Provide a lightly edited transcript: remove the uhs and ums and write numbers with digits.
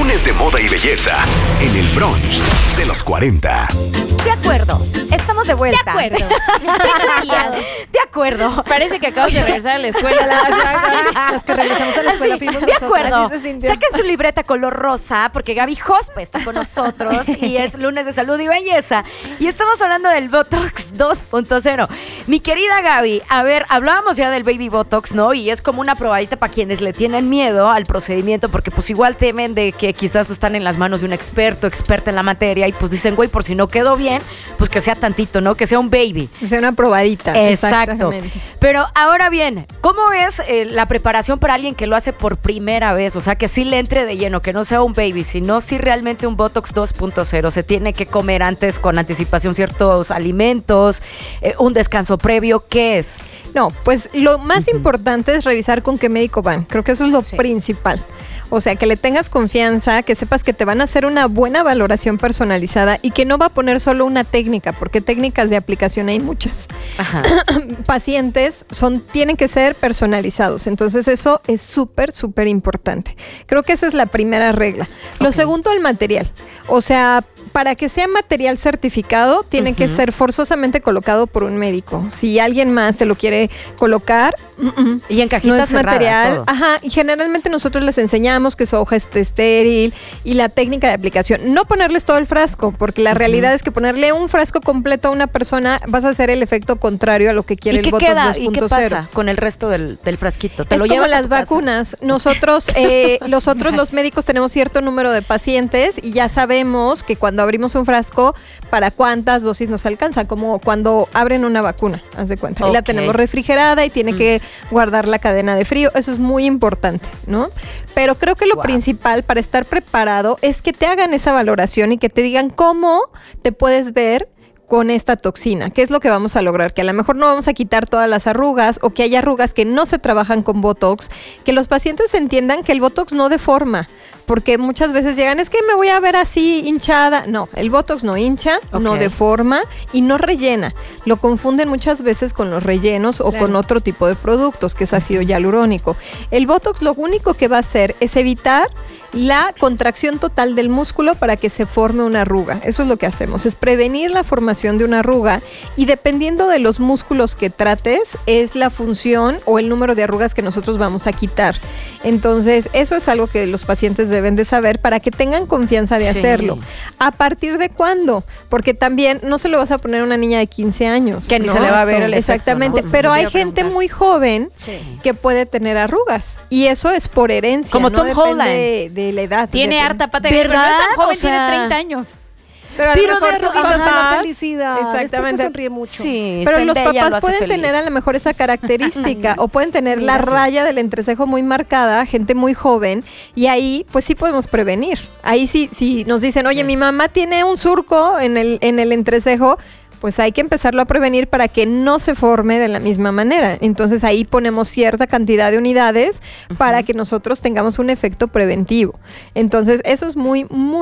Lunes de moda y belleza en el brunch de los 40. De acuerdo, estamos de vuelta. De acuerdo. De acuerdo. Parece que acabas de regresar a la escuela. Las que regresamos a la escuela Así, fuimos de nosotras. acuerdo. Así se sintió. Saquen su libreta color rosa porque Gaby Hospe está con nosotros y es lunes de salud y belleza. Y estamos hablando del Botox 2.0. Mi querida Gaby, a ver, hablábamos ya del Baby Botox, ¿no? Y es como una probadita para quienes le tienen miedo al procedimiento porque pues igual temen de que quizás no están en las manos de un experta en la materia y pues dicen, güey, por si no quedó bien, pues que sea tantito, ¿no? Que sea un baby. Que sea una probadita. Exacto. Exactamente. Pero ahora bien, ¿cómo es la preparación para alguien que lo hace por primera vez? O sea, que sí le entre de lleno, que no sea un baby, sino sí realmente un Botox 2.0. Se tiene que comer antes con anticipación ciertos alimentos, un descanso previo. ¿Qué es? No, pues lo más importante es revisar con qué médico van. Creo que eso es lo principal. O sea, que le tengas confianza, que sepas que te van a hacer una buena valoración personalizada y que no va a poner solo una técnica, porque técnicas de aplicación hay muchas. Ajá. Pacientes tienen que ser personalizados. Entonces eso es súper, súper importante. Creo que esa es la primera regla. Lo segundo, el material. O sea, para que sea material certificado, tiene que ser forzosamente colocado por un médico. Si alguien más te lo quiere colocar, Y en cajita no es cerrada, material. todo. Ajá, y generalmente nosotros les enseñamos que su hoja esté estéril y la técnica de aplicación. No ponerles todo el frasco, porque la realidad es que ponerle un frasco completo a una persona vas a hacer el efecto contrario a lo que quiere ¿Y el qué Botox queda? 2.0. ¿Y qué pasa con el resto del frasquito? ¿Te Es lo como llevas a las tu casa? vacunas. Nosotros, los médicos tenemos cierto número de pacientes y ya sabemos que cuando abrimos un frasco, para cuántas dosis nos alcanza, como cuando abren una vacuna, haz de cuenta. Y la Ok. tenemos refrigerada y tiene que guardar la cadena de frío. Eso es muy importante, ¿no? Pero creo que lo principal para estar preparado es que te hagan esa valoración y que te digan cómo te puedes ver con esta toxina. ¿Qué es lo que vamos a lograr? Que a lo mejor no vamos a quitar todas las arrugas o que hay arrugas que no se trabajan con Botox, que los pacientes entiendan que el Botox no deforma, porque muchas veces llegan, es que me voy a ver así hinchada. No, el Botox no hincha, no Ok. deforma y no rellena. Lo confunden muchas veces con los rellenos o con otro tipo de productos, que es ácido hialurónico. El Botox lo único que va a hacer es evitar la contracción total del músculo para que se forme una arruga. Eso es lo que hacemos, es prevenir la formación de una arruga y dependiendo de los músculos que trates, es la función o el número de arrugas que nosotros vamos a quitar. Entonces, eso es algo que los pacientes deben de saber para que tengan confianza de Sí. hacerlo. ¿A partir de cuándo? Porque también no se lo vas a poner a una niña de 15 años. Que ni ¿no? se le va a ver el efecto, Exactamente, ¿no? Justo pero eso te hay iba a gente preguntar. muy joven que puede tener arrugas y eso es por herencia. Como no Tom depende Holland. de la edad. Tiene Depende. harta pata. Pero no es ¿Verdad? tan joven, O sea, tiene 30 años. Pero a lo Tiro de mejor sus arruguitas de papás- la felicidad. Exactamente. Exactamente. Sonríe mucho. Sí, Pero los Zendaya lo papás hace pueden feliz. tener a lo mejor esa característica o pueden tener la raya del entrecejo muy marcada, gente muy joven, y ahí pues sí podemos prevenir. Ahí sí, si nos dicen, oye, mi mamá tiene un surco en el entrecejo, pues hay que empezarlo a prevenir para que no se forme de la misma manera. Entonces ahí ponemos cierta cantidad de unidades para que nosotros tengamos un efecto preventivo. Entonces eso es muy, muy